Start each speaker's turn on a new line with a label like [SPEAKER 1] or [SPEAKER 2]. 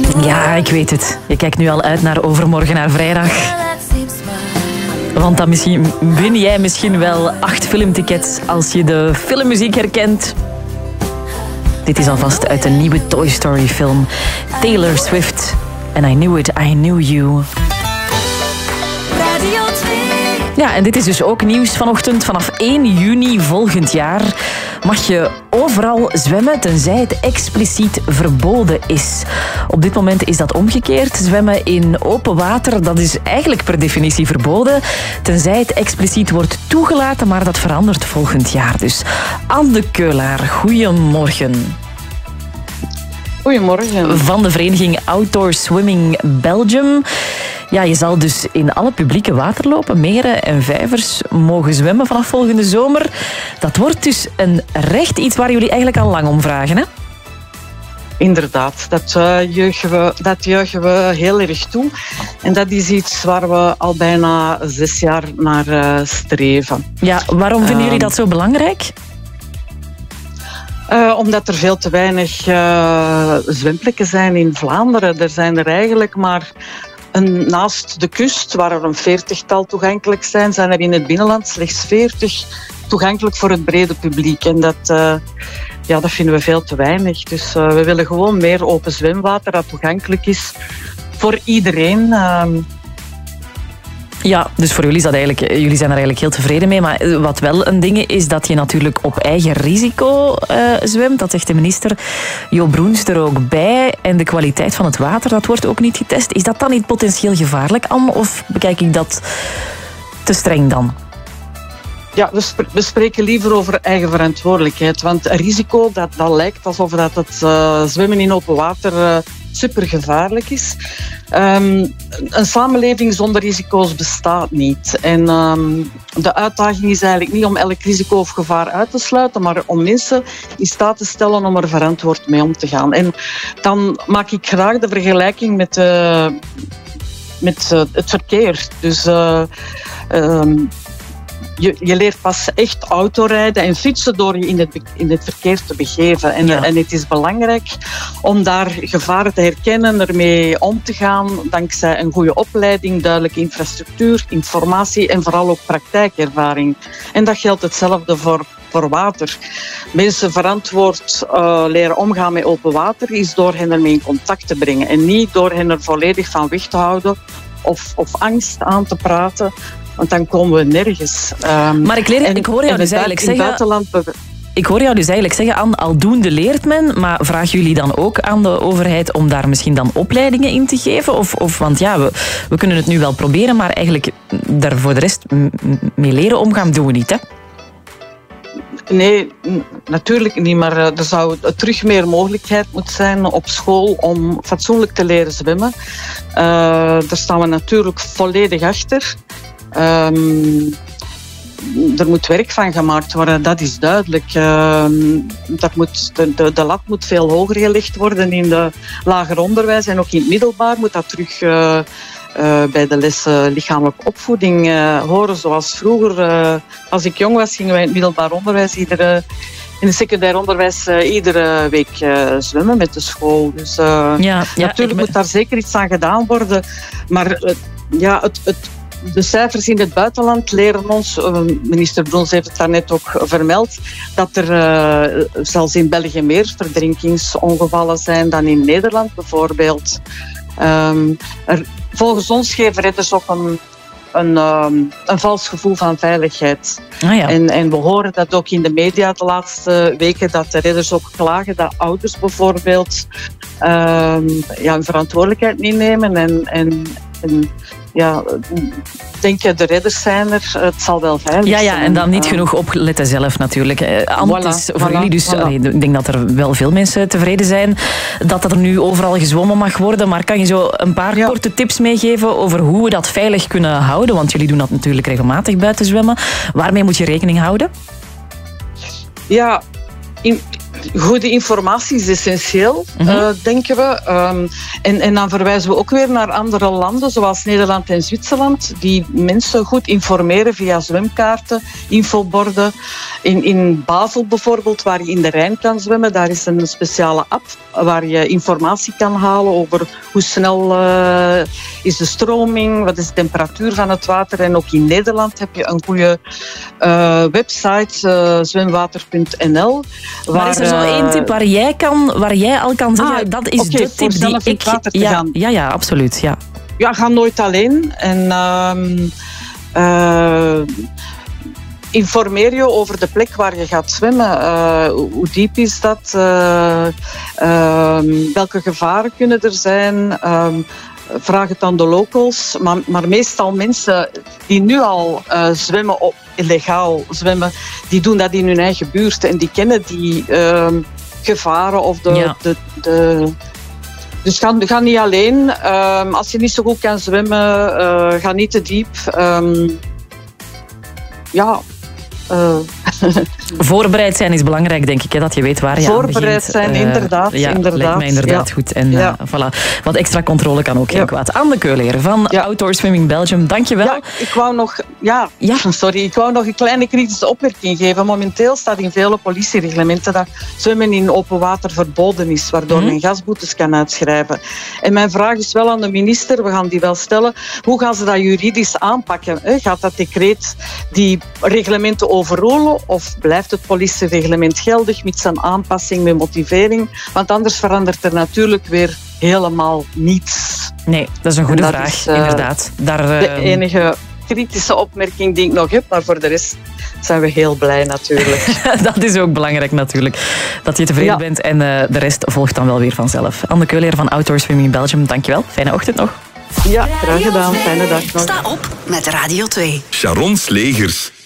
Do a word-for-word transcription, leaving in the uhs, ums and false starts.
[SPEAKER 1] Ja, ik weet het. Je kijkt nu al uit naar overmorgen, naar vrijdag. Want dan misschien, win jij misschien wel acht filmtickets als je de filmmuziek herkent. Dit is alvast uit de nieuwe Toy Story film. Taylor Swift. And I Knew It, I Knew You. Ja, en dit is dus ook nieuws vanochtend. Vanaf één juni volgend jaar mag je overal zwemmen, tenzij het expliciet verboden is. Op dit moment is dat omgekeerd. Zwemmen in open water, dat is eigenlijk per definitie verboden, tenzij het expliciet wordt toegelaten, maar dat verandert volgend jaar. Dus Anne Keulaar, goedemorgen.
[SPEAKER 2] Goedemorgen.
[SPEAKER 1] Van de vereniging Outdoor Swimming Belgium. Ja, je zal dus in alle publieke waterlopen, meren en vijvers mogen zwemmen vanaf volgende zomer. Dat wordt dus een recht, iets waar jullie eigenlijk al lang om vragen, hè?
[SPEAKER 2] Inderdaad, dat, uh, juichen we, dat juichen we heel erg toe. En dat is iets waar we al bijna zes jaar naar uh, streven.
[SPEAKER 1] Ja, waarom vinden jullie dat zo belangrijk?
[SPEAKER 2] Uh, omdat er veel te weinig uh, zwemplekken zijn in Vlaanderen. Er zijn er eigenlijk maar... En naast de kust, waar er een veertigtal toegankelijk zijn, zijn er in het binnenland slechts veertig toegankelijk voor het brede publiek. En dat, uh, ja, dat vinden we veel te weinig. Dus uh, we willen gewoon meer open zwemwater dat toegankelijk is voor iedereen. Uh,
[SPEAKER 1] Ja, dus voor jullie is dat eigenlijk, jullie zijn er eigenlijk heel tevreden mee. Maar wat wel een ding is, dat je natuurlijk op eigen risico uh, zwemt. Dat zegt de minister Jo Broens er ook bij. En de kwaliteit van het water, dat wordt ook niet getest. Is dat dan niet potentieel gevaarlijk, Anne? Of bekijk ik dat te streng dan?
[SPEAKER 2] Ja, we, sp- we spreken liever over eigen verantwoordelijkheid. Want risico, dat, dat lijkt alsof dat het uh, zwemmen in open water uh, supergevaarlijk is. Um, een samenleving zonder risico's bestaat niet. En um, de uitdaging is eigenlijk niet om elk risico of gevaar uit te sluiten, maar om mensen in staat te stellen om er verantwoord mee om te gaan. En dan maak ik graag de vergelijking met, uh, met uh, het verkeer. Dus... Uh, um, Je, je leert pas echt autorijden en fietsen door je in het, in het verkeer te begeven. En, ja. en het is belangrijk om daar gevaren te herkennen, ermee om te gaan, dankzij een goede opleiding, duidelijke infrastructuur, informatie en vooral ook praktijkervaring. En dat geldt hetzelfde voor, voor water. Mensen verantwoord uh, leren omgaan met open water is door hen ermee in contact te brengen en niet door hen er volledig van weg te houden of, of angst aan te praten. Want dan komen we nergens. Um,
[SPEAKER 1] maar ik, leer, en, ik hoor jou dus eigenlijk zeggen...
[SPEAKER 2] Buitenland...
[SPEAKER 1] Ik hoor jou dus eigenlijk zeggen, Anne, aldoende leert men, maar vragen jullie dan ook aan de overheid om daar misschien dan opleidingen in te geven? Of, of, want ja, we, we kunnen het nu wel proberen, maar eigenlijk daar voor de rest mee leren omgaan doen we niet, hè?
[SPEAKER 2] Nee, natuurlijk niet, maar er zou terug meer mogelijkheid moeten zijn op school om fatsoenlijk te leren zwemmen. Uh, daar staan we natuurlijk volledig achter. Um, er moet werk van gemaakt worden, dat is duidelijk. Uh, dat moet, de, de, de lat moet veel hoger gelegd worden in het lager onderwijs en ook in het middelbaar moet dat terug uh, uh, bij de lessen lichamelijke opvoeding uh, horen. Zoals vroeger, uh, als ik jong was, gingen wij in het middelbaar onderwijs iedere, in het secundair onderwijs uh, iedere week uh, zwemmen met de school. Dus uh, ja, ja, natuurlijk ben... moet daar zeker iets aan gedaan worden, maar uh, ja, het, het de cijfers in het buitenland leren ons, minister Broens heeft het daarnet ook vermeld, dat er uh, zelfs in België meer verdrinkingsongevallen zijn dan in Nederland bijvoorbeeld. Um, er, volgens ons geven redders ook een, een, um, een vals gevoel van veiligheid. Ah ja. en, en we horen dat ook in de media de laatste weken, dat de redders ook klagen dat ouders bijvoorbeeld um, ja, hun verantwoordelijkheid niet nemen en, en, en ja, denk je, de redders zijn er, het zal wel veilig zijn.
[SPEAKER 1] Ja, ja, en dan niet uh, genoeg opletten zelf natuurlijk. Anne, voilà, het is voor voilà, jullie dus, voilà. allee, ik denk dat er wel veel mensen tevreden zijn dat er nu overal gezwommen mag worden, maar kan je zo een paar ja. korte tips meegeven over hoe we dat veilig kunnen houden? Want jullie doen dat natuurlijk regelmatig buiten zwemmen. Waarmee moet je rekening houden?
[SPEAKER 2] Ja, in, goede informatie is essentieel, mm-hmm. uh, denken we. Um, en, en dan verwijzen we ook weer naar andere landen, zoals Nederland en Zwitserland, die mensen goed informeren via zwemkaarten, infoborden. In, in Basel bijvoorbeeld, waar je in de Rijn kan zwemmen, daar is een speciale app waar je informatie kan halen over hoe snel uh, is de stroming, wat is de temperatuur van het water. En ook in Nederland heb je een goede uh, website, uh, zwemwater punt n l.
[SPEAKER 1] Maar is er zo één tip waar jij, kan, waar jij al kan zeggen, ah, dat is okay, de tip die ik... Ja, ja, ja, absoluut. Ja.
[SPEAKER 2] ja, ga nooit alleen. En um, uh, informeer je over de plek waar je gaat zwemmen. Uh, hoe diep is dat? Uh, uh, welke gevaren kunnen er zijn? Uh, vraag het aan de locals. Maar, maar meestal mensen die nu al uh, zwemmen, op, illegaal zwemmen, die doen dat in hun eigen buurt. En die kennen die uh, gevaren of de... Ja. de, de Dus ga, ga niet alleen. Um, als je niet zo goed kan zwemmen, uh, ga niet te diep. Um, ja. Uh.
[SPEAKER 1] Voorbereid zijn is belangrijk, denk ik. Hè, dat je weet waar je
[SPEAKER 2] Voorbereid
[SPEAKER 1] aan begint.
[SPEAKER 2] zijn, uh, inderdaad.
[SPEAKER 1] Ja,
[SPEAKER 2] inderdaad.
[SPEAKER 1] lijkt mij inderdaad ja. goed. En ja. uh, voilà. Wat extra controle kan ook heel ja. kwaad. Anne Keuleer van ja. Outdoor Swimming Belgium, dank je wel.
[SPEAKER 2] Ja, ik wou nog, ja, ja. Sorry, ik wou nog een kleine kritische opmerking geven. Momenteel staat in vele politiereglementen dat zwemmen in open water verboden is, waardoor mm-hmm. men gasboetes kan uitschrijven. En mijn vraag is wel aan de minister, we gaan die wel stellen, hoe gaan ze dat juridisch aanpakken? Gaat dat decreet die reglementen overrolen of blijft het politiereglement geldig met zijn aanpassing, met motivering? Want anders verandert er natuurlijk weer helemaal niets.
[SPEAKER 1] Nee, dat is een goede vraag, is, uh, inderdaad. Daar, uh...
[SPEAKER 2] de enige kritische opmerking die ik nog heb, maar voor de rest zijn we heel blij natuurlijk.
[SPEAKER 1] Dat is ook belangrijk natuurlijk, dat je tevreden ja. bent en uh, de rest volgt dan wel weer vanzelf. Anne Keuleer van Outdoor Swimming Belgium, dankjewel. Fijne ochtend nog.
[SPEAKER 2] Ja, graag gedaan. Fijne dag nog.
[SPEAKER 3] Sta op met Radio twee.
[SPEAKER 4] Sharon Slegers.